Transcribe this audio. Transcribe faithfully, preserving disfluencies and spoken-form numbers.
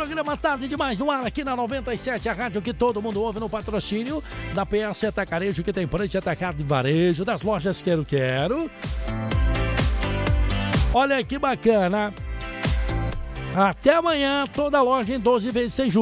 programa Tarde Demais no ar aqui na noventa e sete, a rádio que todo mundo ouve, no patrocínio da P S Atacarejo, que tem preço de atacado de varejo, das lojas Quero Quero. Olha que bacana. Até amanhã, toda loja em doze vezes sem juros.